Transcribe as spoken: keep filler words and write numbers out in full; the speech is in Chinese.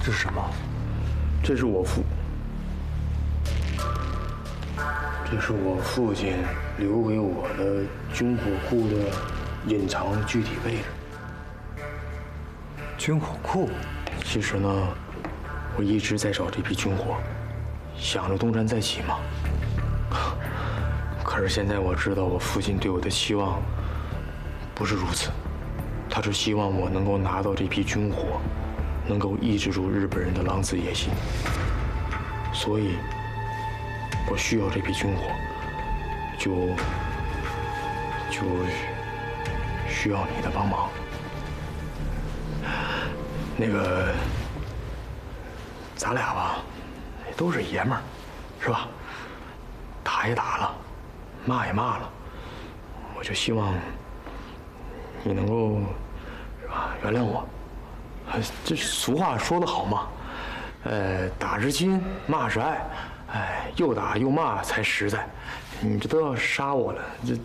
这是什么？ 这是我父，这是我父亲留给我的军火库的隐藏具体位置。 军火库？ 其实呢，我一直在找这批军火，想着东山再起嘛。可是现在我知道，我父亲对我的期望不是如此，他是希望我能够拿到这批军火，能够抑制住日本人的狼子野心。所以，我需要这批军火，就就需要你的帮忙。那个，咱俩吧，都是爷们儿，是吧？打也打了，骂也骂了，我就希望你能够，是吧？原谅我。这俗话说得好嘛，呃，打是亲，骂是爱，哎，又打又骂才实在。你这都要杀我了，这